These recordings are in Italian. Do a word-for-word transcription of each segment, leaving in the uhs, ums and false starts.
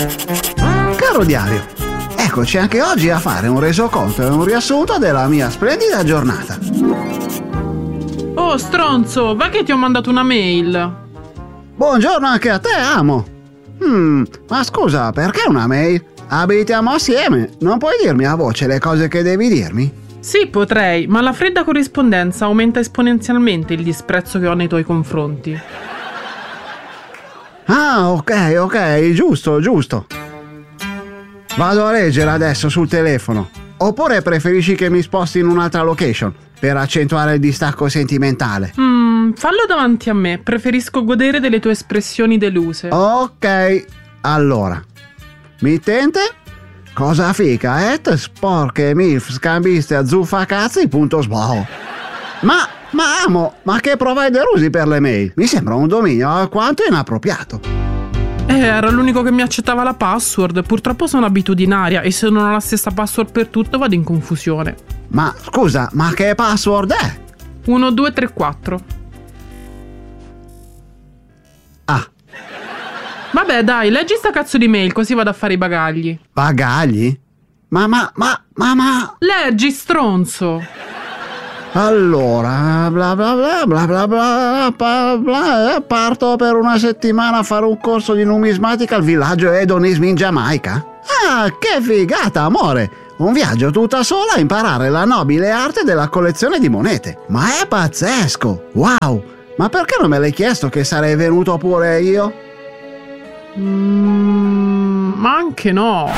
Caro diario, eccoci anche oggi a fare un resoconto e un riassunto della mia splendida giornata. Oh stronzo, va che ti ho mandato una mail. Buongiorno anche a te, amo. Hmm, ma scusa, perché una mail? Abitiamo assieme, non puoi dirmi a voce le cose che devi dirmi? Sì, potrei, ma la fredda corrispondenza aumenta esponenzialmente il disprezzo che ho nei tuoi confronti. Ah, ok, ok, giusto, giusto. Vado a leggere adesso sul telefono. Oppure preferisci che mi sposti in un'altra location per accentuare il distacco sentimentale? Mm, fallo davanti a me, preferisco godere delle tue espressioni deluse. Ok, allora. Mittente? Cosa fica, et sporche milf scambiste a zuffacazzi punto sbo. Ma, ma amo, ma che provider usi per le mail? Mi sembra un dominio alquanto inappropriato. Eh, era l'unico che mi accettava la password. Purtroppo sono abitudinaria e se non ho la stessa password per tutto vado in confusione. Ma scusa, ma che password è? uno due tre quattro. Ah. Vabbè dai, leggi sta cazzo di mail così vado a fare i bagagli. Bagagli? Ma ma ma ma ma Leggi, stronzo. Allora, bla bla bla bla bla bla bla bla, parto per una settimana a fare un corso di numismatica al villaggio Hedonism in Giamaica. Ah, che figata, amore! Un viaggio tutta sola a imparare la nobile arte della collezione di monete. Ma è pazzesco! Wow! Ma perché non me l'hai chiesto che sarei venuto pure io? Mm, ma anche no.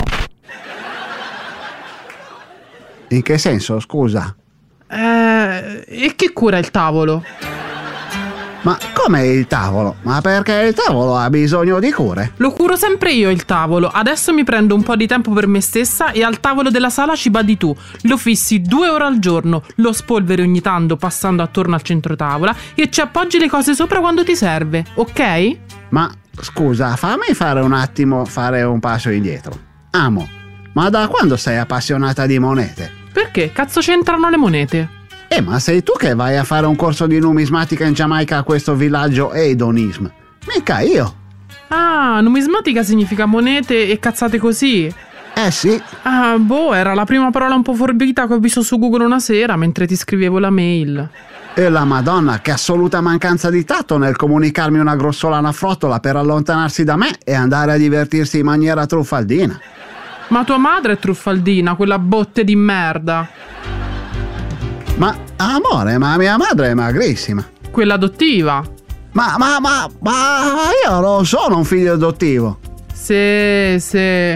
In che senso, scusa? Eh, e chi cura il tavolo? Ma com'è il tavolo? Ma perché il tavolo ha bisogno di cure? Lo curo sempre io il tavolo. Adesso mi prendo un po' di tempo per me stessa e al tavolo della sala ci badi tu. Lo fissi due ore al giorno, lo spolveri ogni tanto passando attorno al centro tavola e ci appoggi le cose sopra quando ti serve, ok? Ma scusa, fammi fare un attimo, fare un passo indietro. Amo, ma da quando sei appassionata di monete? Perché? Cazzo c'entrano le monete? Eh, ma sei tu che vai a fare un corso di numismatica in Giamaica a questo villaggio Hedonism? Mica io. Ah, numismatica significa monete e cazzate così. Eh sì. Ah, boh, era la prima parola un po' forbita che ho visto su Google una sera mentre ti scrivevo la mail. E la Madonna, che assoluta mancanza di tatto nel comunicarmi una grossolana frottola per allontanarsi da me e andare a divertirsi in maniera truffaldina. Ma tua madre è truffaldina, quella botte di merda. Ma, amore, ma mia madre è magrissima. Quella adottiva. Ma, ma, ma, ma io non sono un figlio adottivo. Sì, sì.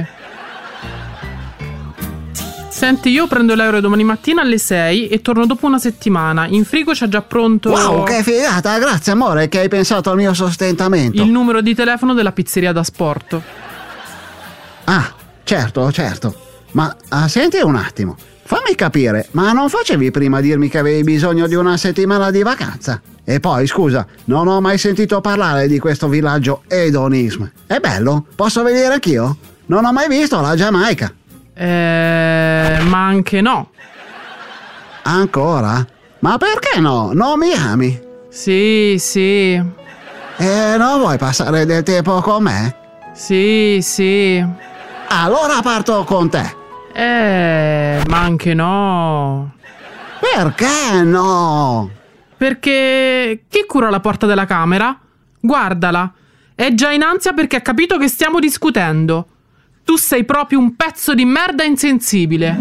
Senti, io prendo l'aereo domani mattina alle sei e torno dopo una settimana. In frigo c'è già pronto... Wow, che figata, grazie amore che hai pensato al mio sostentamento. Il numero di telefono della pizzeria da sport. Ah, certo, certo. Ma ah, senti un attimo, fammi capire, ma non facevi prima dirmi che avevi bisogno di una settimana di vacanza? E poi, scusa, non ho mai sentito parlare di questo villaggio Hedonism. È bello? Posso venire anch'io? Non ho mai visto la Giamaica. Eh, ma anche no. Ancora? Ma perché no? Non mi ami? Sì, sì. E non vuoi passare del tempo con me? Sì, sì. Allora parto con te. Eh, ma anche no. Perché no? Perché chi cura la porta della camera? Guardala. È già in ansia perché ha capito che stiamo discutendo. Tu sei proprio un pezzo di merda insensibile.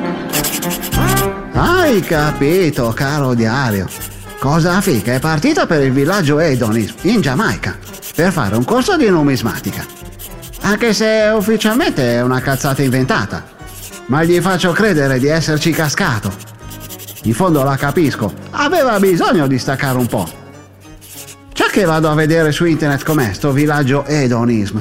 Hai capito, caro diario. Cosa fica è partita per il villaggio Hedonism in Giamaica per fare un corso di numismatica. Anche se ufficialmente è una cazzata inventata. Ma gli faccio credere di esserci cascato. In fondo la capisco. Aveva bisogno di staccare un po'. C'è che vado a vedere su internet com'è sto villaggio Hedonism.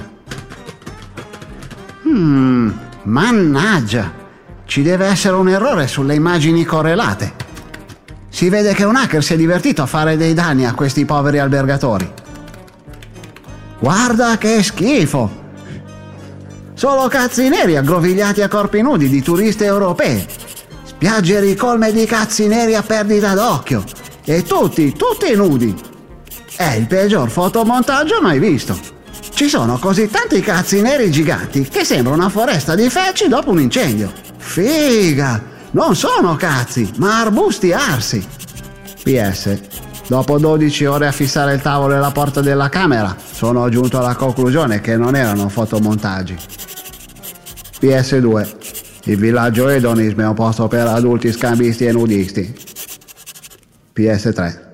Hmm, mannaggia, ci deve essere un errore sulle immagini correlate. Si vede che un hacker si è divertito a fare dei danni a questi poveri albergatori. Guarda che schifo! Solo cazzi neri aggrovigliati a corpi nudi di turisti europei. Spiagge ricolme di cazzi neri a perdita d'occhio. E tutti, tutti nudi. È il peggior fotomontaggio mai visto. Ci sono così tanti cazzi neri giganti che sembra una foresta di felci dopo un incendio. Figa! Non sono cazzi, ma arbusti arsi. P S. Dopo dodici ore a fissare il tavolo e la porta della camera, sono giunto alla conclusione che non erano fotomontaggi. P S due. Il villaggio Edonism è un posto per adulti scambisti e nudisti. P S tre.